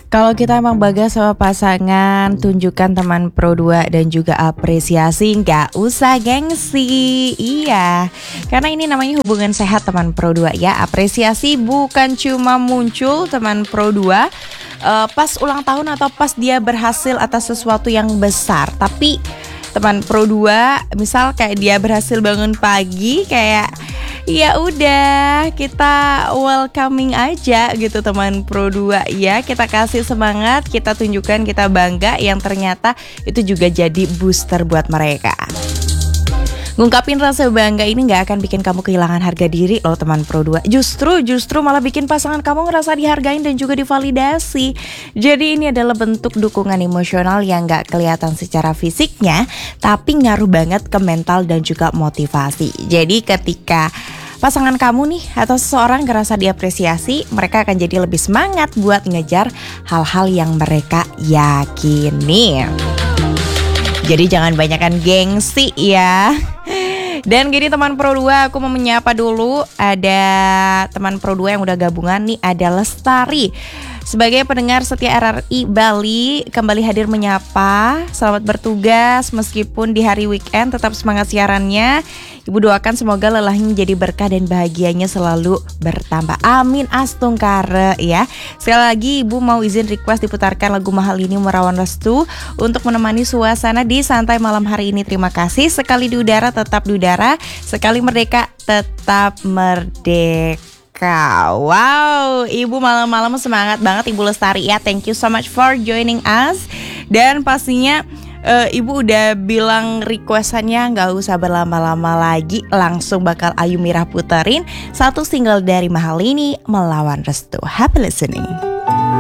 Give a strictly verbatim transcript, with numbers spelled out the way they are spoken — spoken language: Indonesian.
Kalau kita emang bagas sama pasangan, tunjukkan teman pro dua dan juga apresiasi, nggak usah gengsi. Iya, karena ini namanya hubungan sehat teman pro dua ya. Apresiasi bukan cuma muncul teman pro dua uh, pas ulang tahun atau pas dia berhasil atas sesuatu yang besar, tapi teman pro dua misal kayak dia berhasil bangun pagi, kayak ya udah kita welcoming aja gitu teman pro dua ya. Kita kasih semangat, kita tunjukkan kita bangga, yang ternyata itu juga jadi booster buat mereka. Ngungkapin rasa bangga ini gak akan bikin kamu kehilangan harga diri loh teman pro dua. Justru, justru malah bikin pasangan kamu ngerasa dihargain dan juga divalidasi. Jadi ini adalah bentuk dukungan emosional yang gak kelihatan secara fisiknya, tapi ngaruh banget ke mental dan juga motivasi. Jadi ketika pasangan kamu nih atau seseorang ngerasa diapresiasi, mereka akan jadi lebih semangat buat ngejar hal-hal yang mereka yakini. Jadi jangan banyakkan gengsi ya. Dan gini teman pro dua, aku mau menyapa dulu. Ada teman pro dua yang udah gabungan nih, ada Lestari. Sebagai pendengar setia R R I Bali, kembali hadir menyapa. Selamat bertugas meskipun di hari weekend, tetap semangat siarannya. Ibu doakan semoga lelahnya menjadi berkah dan bahagianya selalu bertambah. Amin astungkare ya. Sekali lagi Ibu mau izin request diputarkan lagu mahal ini Merawan Restu untuk menemani suasana di santai malam hari ini. Terima kasih. Sekali di udara tetap di udara, sekali merdeka tetap merdeka. Wow, Ibu malam-malam semangat banget Ibu Lestari ya. Thank you so much for joining us. Dan pastinya uh, Ibu udah bilang requestannya gak usah berlama-lama lagi, langsung bakal Ayu Mirah puterin satu single dari Mahal ini, Melawan Restu. Happy listening.